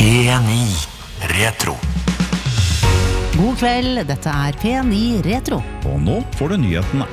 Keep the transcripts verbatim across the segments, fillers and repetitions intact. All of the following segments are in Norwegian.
P ni Retro. God kveld, dette er P ni Retro. Og nå får du nyhetene.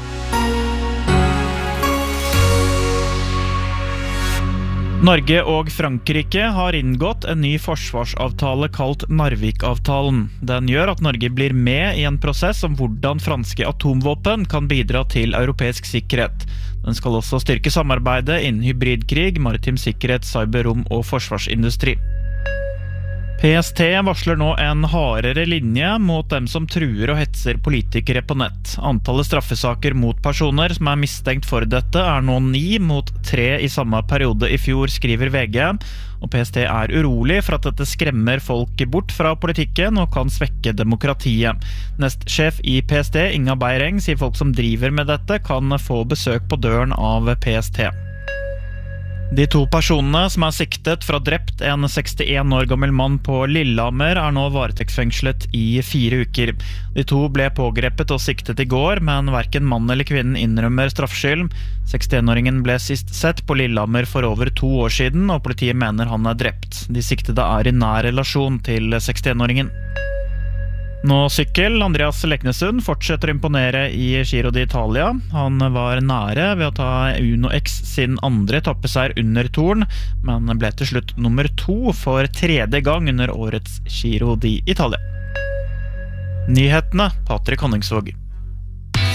Norge og Frankrike har inngått en ny forsvarsavtale kalt Narvik-avtalen. Den gjør at Norge blir med i en prosess om hvordan franske atomvåpen kan bidra til europeisk sikkerhet. Den skal også styrke samarbeidet innen hybridkrig, maritim sikkerhet, cyberrom og forsvarsindustri. P S T varsler nå en hardere linje mot dem som truer og hetser politikere på nett. Antallet straffesaker mot personer som er mistenkt for dette er nå ni mot tre i samme periode i fjor, skriver V G. Og P S T er urolig for at dette skremmer folk bort fra politikken og kan svekke demokratiet. Nestsjef i P S T, Inga Beireng, sier folk som driver med dette kan få besøk på døren av P S T. De to personene som er siktet for å ha drept en sekstien år gammel mann på Lillehammer er nå varetektsfengslet i fire uker. De to ble pågrepet og siktet i går, men hverken mann eller kvinnen innrømmer straffskyld. sekstien-åringen ble sist sett på Lillehammer for over to år siden, og politiet mener han er drept. De siktede er i nær relasjon til sekstien-åringen. Nå sykkel, Andreas Leknesund fortsetter å imponere i Giro d'Italia. Han var nære ved å ta Uno X sin andre etappeseier under Touren, men ble til slutt nummer to for tredje gang under årets Giro d'Italia. Nyhetene, Patrick Honningsvåg.